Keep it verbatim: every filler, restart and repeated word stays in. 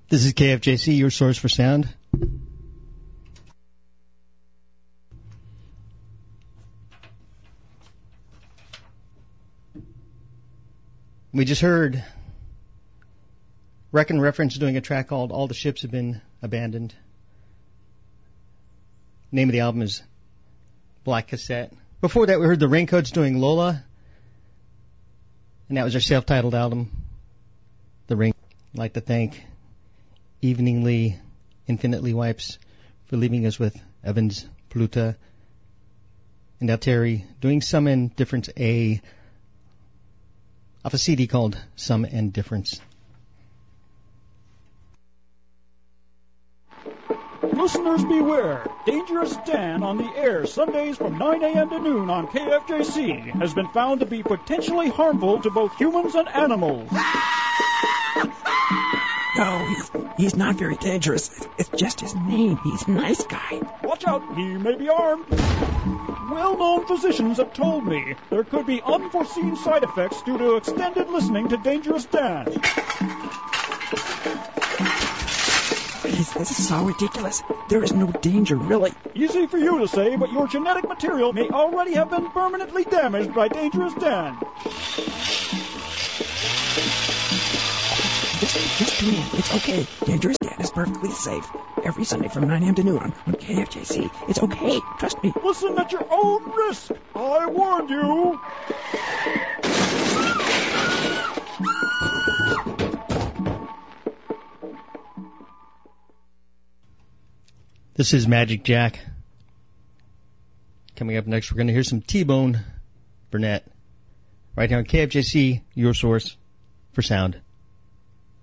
This is K F J C, your source for sound. We just heard Reckon Reference doing a track called All the Ships Have Been Abandoned. Name of the album is Black Cassette. Before that, we heard the Raincoats doing Lola, and that was their self-titled album, The Rain. I'd like to thank Eveningly, Infinitely Wipes for leaving us with Evans, Pluta, and Alteri doing Some and Difference A off a C D called Some and Difference. Listeners beware. Dangerous Dan on the air Sundays from nine a.m. to noon on K F J C has been found to be potentially harmful to both humans and animals. No, he's, he's not very dangerous. It's just his name. He's a nice guy. Watch out, he may be armed. Well-known physicians have told me there could be unforeseen side effects due to extended listening to Dangerous Dan. Please, this is so ridiculous. There is no danger, really. Easy for you to say, but your genetic material may already have been permanently damaged by Dangerous Dan. Just, just tune in. It's okay. Dangerous Dan is perfectly safe. Every Sunday from nine a.m. to noon on, on K F J C. It's okay. Trust me. Listen at your own risk. I warned you. This is Magic Jack. Coming up next, we're going to hear some T-Bone Burnett. Right here on K F J C, your source for sound.